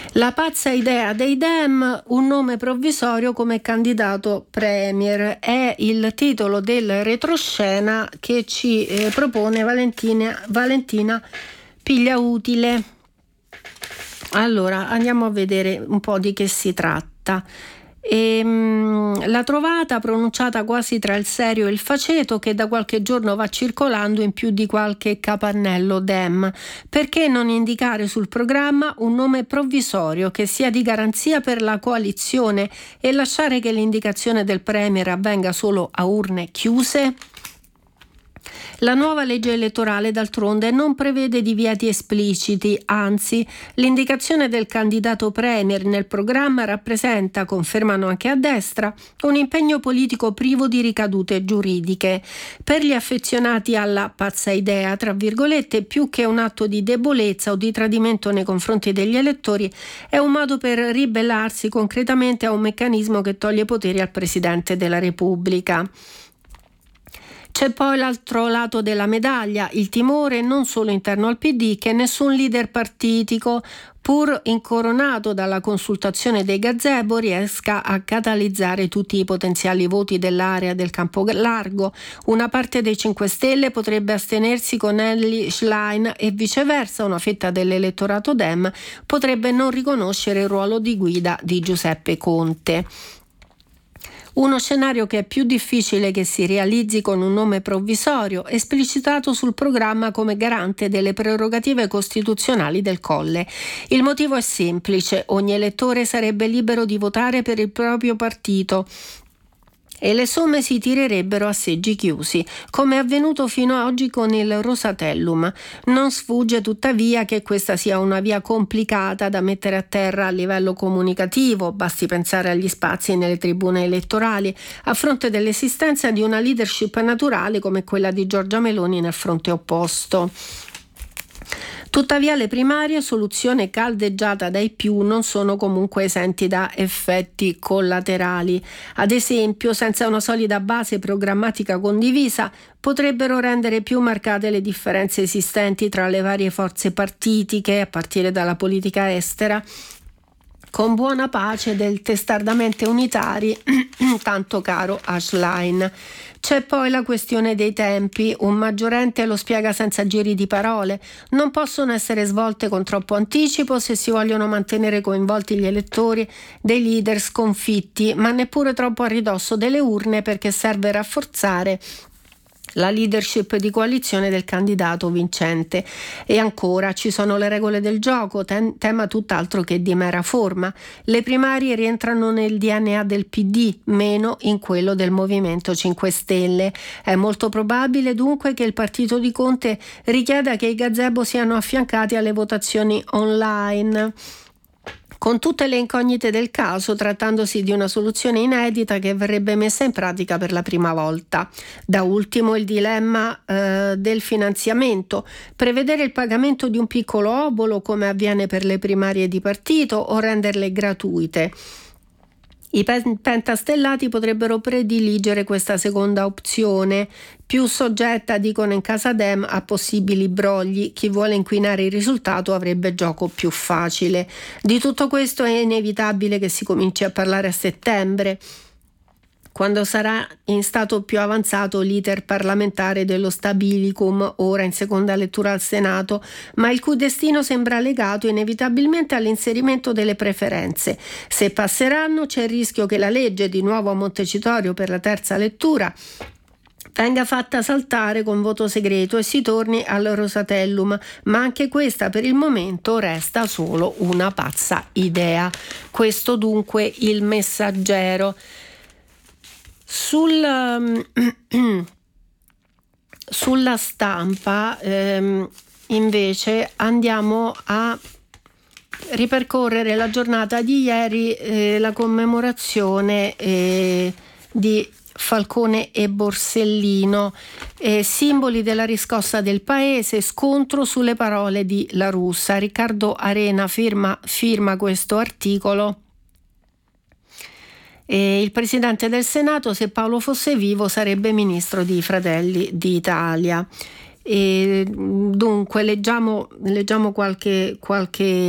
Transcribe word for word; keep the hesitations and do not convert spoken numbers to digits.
La pazza idea dei Dem, un nome provvisorio come candidato premier, è il titolo del retroscena che ci eh, propone Valentina, Valentina Pigliautile. Allora, andiamo a vedere un po' di che si tratta. Ehm, la trovata pronunciata quasi tra il serio e il faceto, che da qualche giorno va circolando in più di qualche capannello Dem. Perché non indicare sul programma un nome provvisorio che sia di garanzia per la coalizione e lasciare che l'indicazione del premier avvenga solo a urne chiuse? La nuova legge elettorale, d'altronde, non prevede divieti espliciti, anzi, l'indicazione del candidato premier nel programma rappresenta, confermano anche a destra, un impegno politico privo di ricadute giuridiche. Per gli affezionati alla pazza idea, tra virgolette, più che un atto di debolezza o di tradimento nei confronti degli elettori, è un modo per ribellarsi concretamente a un meccanismo che toglie poteri al Presidente della Repubblica. C'è poi l'altro lato della medaglia, il timore non solo interno al P D che nessun leader partitico, pur incoronato dalla consultazione dei gazebo, riesca a catalizzare tutti i potenziali voti dell'area del Campo Largo. Una parte dei cinque Stelle potrebbe astenersi con Elly Schlein e viceversa una fetta dell'elettorato Dem potrebbe non riconoscere il ruolo di guida di Giuseppe Conte. Uno scenario che è più difficile che si realizzi con un nome provvisorio, esplicitato sul programma come garante delle prerogative costituzionali del Colle. Il motivo è semplice: ogni elettore sarebbe libero di votare per il proprio partito e le somme si tirerebbero a seggi chiusi, come è avvenuto fino ad oggi con il Rosatellum. Non sfugge tuttavia che questa sia una via complicata da mettere a terra a livello comunicativo, basti pensare agli spazi nelle tribune elettorali, a fronte dell'esistenza di una leadership naturale come quella di Giorgia Meloni nel fronte opposto. Tuttavia le primarie, soluzione caldeggiata dai più, non sono comunque esenti da effetti collaterali. Ad esempio, senza una solida base programmatica condivisa, potrebbero rendere più marcate le differenze esistenti tra le varie forze partitiche, a partire dalla politica estera, con buona pace del testardamente unitari tanto caro a Schlein. C'è poi la questione dei tempi, un maggiorente lo spiega senza giri di parole: non possono essere svolte con troppo anticipo se si vogliono mantenere coinvolti gli elettori dei leader sconfitti, ma neppure troppo a ridosso delle urne, perché serve rafforzare la leadership di coalizione del candidato vincente. E ancora ci sono le regole del gioco, ten- tema tutt'altro che di mera forma. Le primarie rientrano nel D N A del P D, meno in quello del Movimento cinque Stelle. È molto probabile dunque che il partito di Conte richieda che i gazebo siano affiancati alle votazioni online, con tutte le incognite del caso, trattandosi di una soluzione inedita che verrebbe messa in pratica per la prima volta. Da ultimo il dilemma eh, del finanziamento: prevedere il pagamento di un piccolo obolo come avviene per le primarie di partito o renderle gratuite. I pentastellati potrebbero prediligere questa seconda opzione, più soggetta, dicono in casa Dem, a possibili brogli. Chi vuole inquinare il risultato avrebbe gioco più facile. Di tutto questo è inevitabile che si cominci a parlare a settembre, quando sarà in stato più avanzato l'iter parlamentare dello Stabilicum, ora in seconda lettura al Senato, ma il cui destino sembra legato inevitabilmente all'inserimento delle preferenze. Se passeranno, c'è il rischio che la legge, di nuovo a Montecitorio per la terza lettura, venga fatta saltare con voto segreto e si torni al Rosatellum, ma anche questa per il momento resta solo una pazza idea. Questo dunque il Messaggero. Sul, um, sulla Stampa um, invece andiamo a ripercorrere la giornata di ieri, eh, la commemorazione eh, di Falcone e Borsellino, eh, simboli della riscossa del paese, scontro sulle parole di La Russa. Riccardo Arena firma, firma questo articolo. E il presidente del Senato, se Paolo fosse vivo, sarebbe ministro di Fratelli d'Italia. E dunque leggiamo, leggiamo qualche, qualche